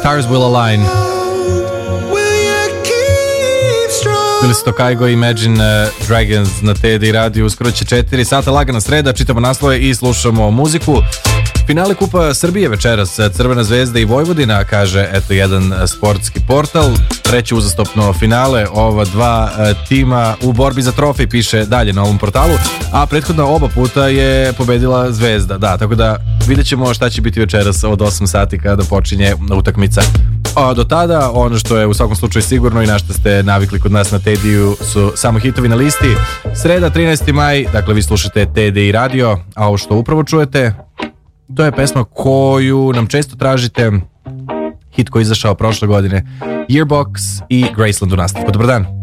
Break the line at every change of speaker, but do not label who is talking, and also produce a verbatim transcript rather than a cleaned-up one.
Stars Will Align. Bili su to Kaigo i Imagine Dragons na T D radiju. Uskoro će četiri sata, lagana sreda, čitamo naslove i slušamo muziku. Finale Kupa Srbije večeras, Crvena zvezda i Vojvodina, kaže eto jedan sportski portal. Treće uzastopno finale, ova dva tima u borbi za trofej, piše dalje na ovom portalu, a prethodna oba puta je pobedila Zvezda. Da, tako da vidjet ćemo šta će biti večeras od osam sati kada počinje utakmica. A do tada, ono što je u svakom slučaju sigurno i na što ste navikli kod nas na Tediju su samo hitovi na listi. Sreda, trinaesti maj, dakle vi slušate T D I radio, a ovo što upravo čujete, to je pesma koju nam često tražite, hit koji je izašao prošle godine, Yearbox i Graceland u nastavku. Dobar dan.